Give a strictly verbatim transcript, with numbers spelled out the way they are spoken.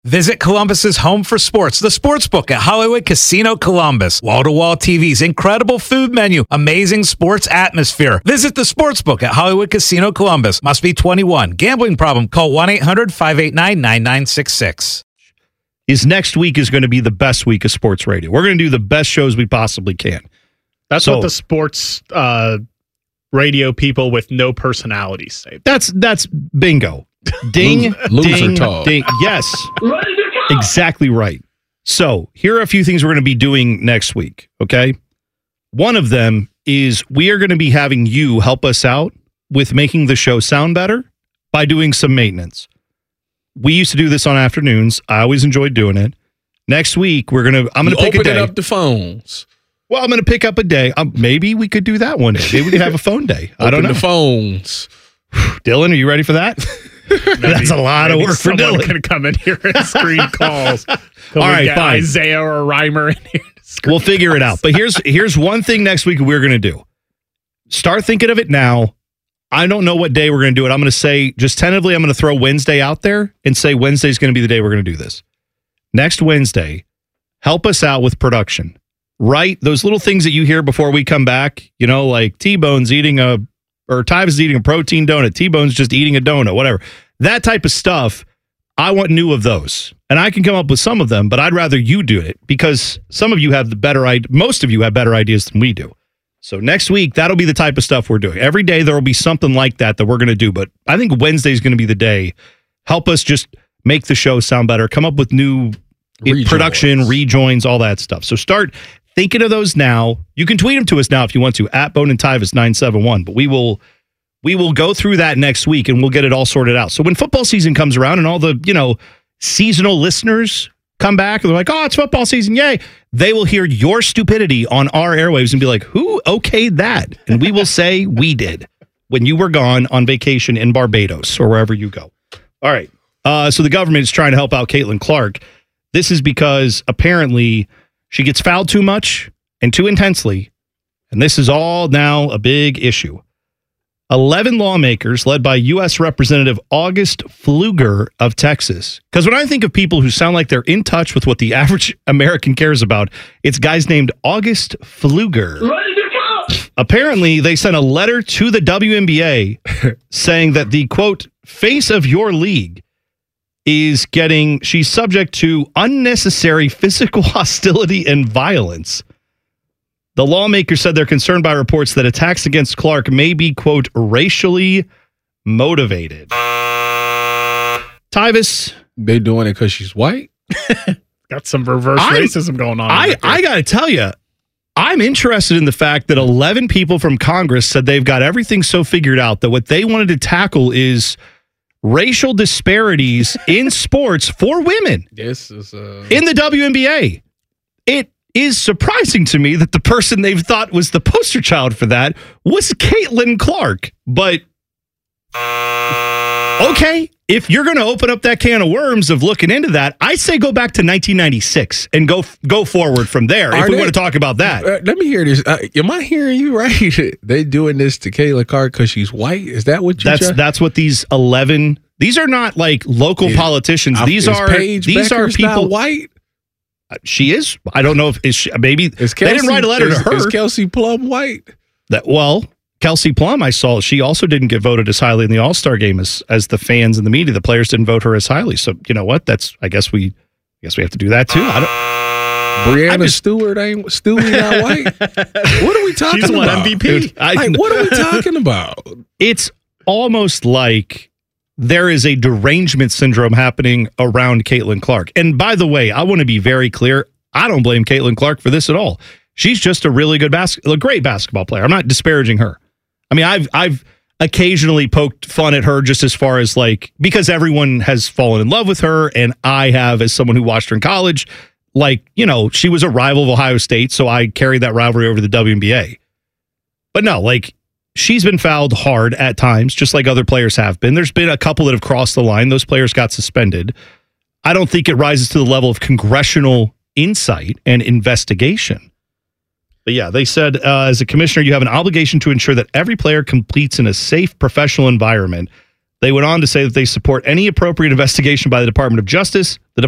Visit Columbus's home for sports, the Sportsbook at Hollywood Casino Columbus. Wall-to-wall T Vs, incredible food menu, amazing sports atmosphere. Visit the Sportsbook at Hollywood Casino Columbus. Must be twenty-one. Gambling problem? Call one eight hundred five eight nine nine nine six six. Is next week is going to be the best week of sports radio. We're going to do the best shows we possibly can. That's so, what the sports uh, radio people with no personalities say. That's that's bingo. Ding, Loser ding, talk. ding. Yes, exactly right. So here are a few things we're going to be doing next week, okay? One of them is we are going to be having you help us out with making the show sound better by doing some maintenance. We used to do this on afternoons. I always enjoyed doing it. Next week, we're going to, I'm going to pick a day. Open up the phones. Well, I'm going to pick up a day. Um, maybe we could do that one day. Maybe we could have a phone day. I don't know. Open the phones. Dylan, are you ready for that? Maybe, That's a lot of work for Dylan. Can come in here and screen calls. All right, fine. Isaiah or Reimer in here. We'll figure it out. But here's here's one thing next week we're going to do. Start thinking of it now. I don't know what day we're going to do it. I'm going to say, just tentatively, I'm going to throw Wednesday out there and say Wednesday's going to be the day we're going to do this. Next Wednesday, help us out with production. Right? Those little things that you hear before we come back, you know, like T-Bone's eating a, or Tyvus is eating a protein donut. T-Bone's just eating a donut, whatever. That type of stuff, I want new of those. And I can come up with some of them, but I'd rather you do it because some of you have the better idea. Most of you have better ideas than we do. So next week, that'll be the type of stuff we're doing. Every day there will be something like that that we're going to do. But I think Wednesday is going to be the day. Help us just make the show sound better. Come up with new Rejoins. production, rejoins, all that stuff. So start thinking of those now. You can tweet them to us now if you want to, at Bone and Tyvus nine seven one. But we will we will go through that next week and we'll get it all sorted out. So when football season comes around and all the, you know, seasonal listeners come back and they're like, oh, it's football season, yay. They will hear your stupidity on our airwaves and be like, who okayed that? And we will say we did when you were gone on vacation in Barbados or wherever you go. All right. Uh, so the government is trying to help out Caitlin Clark. This is because apparently she gets fouled too much and too intensely. And this is all now a big issue. eleven lawmakers led by U S Representative August Pfluger of Texas. Because when I think of people who sound like they're in touch with what the average American cares about, it's guys named August Pfluger. Apparently, they sent a letter to the W N B A saying that the, quote, face of your league is getting, she's subject to unnecessary physical hostility and violence. The lawmakers said they're concerned by reports that attacks against Clark may be, quote, racially motivated. Tyvus. They doing it because she's white? Got some reverse I, racism going on. I, I got to tell you, I'm interested in the fact that eleven people from Congress said they've got everything so figured out that what they wanted to tackle is racial disparities in sports for women. This is uh... in the W N B A. It is surprising to me that the person they've thought was the poster child for that was Caitlin Clark. But okay, if you're going to open up that can of worms of looking into that, I say go back to nineteen ninety-six and go go forward from there. Are if we they, want to talk about that. Uh, let me hear this. Uh, am I hearing you right? They doing this to Caitlin Clark because she's white? Is that what you? That's try? That's what these eleven. These are not like local is, politicians. Uh, these are Paige these Becker's are people not white. She is. I don't know if is she, maybe is Kelsey, they didn't write a letter is, to her. Is Kelsey Plum white? That well, Kelsey Plum, I saw she also didn't get voted as highly in the All-Star game as as the fans and the media. The players didn't vote her as highly. So you know what? That's I guess we I guess we have to do that too. I don't. Brianna just, Stewart ain't Stewie not white. What are we talking She's about? M V P. Dude, I, like, what are we talking about? It's almost like there is a derangement syndrome happening around Caitlin Clark. And by the way, I want to be very clear. I don't blame Caitlin Clark for this at all. She's just a really good basketball, a great basketball player. I'm not disparaging her. I mean, I've I've occasionally poked fun at her just as far as like, because everyone has fallen in love with her, and I have as someone who watched her in college. Like, you know, she was a rival of Ohio State, so I carried that rivalry over to the W N B A. But no, like, she's been fouled hard at times, just like other players have been. There's been a couple that have crossed the line. Those players got suspended. I don't think it rises to the level of congressional insight and investigation. But yeah, they said, uh, as a commissioner, you have an obligation to ensure that every player completes in a safe professional environment. They went on to say that they support any appropriate investigation by the Department of Justice, the